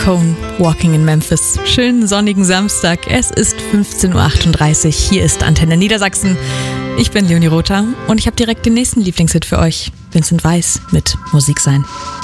Cohn, Walking in Memphis. Schönen sonnigen Samstag. Es ist 15.38 Uhr. Hier ist Antenne Niedersachsen. Ich bin Leonie Rother und ich habe direkt den nächsten Lieblingshit für euch. Vincent Weiss mit Musik sein.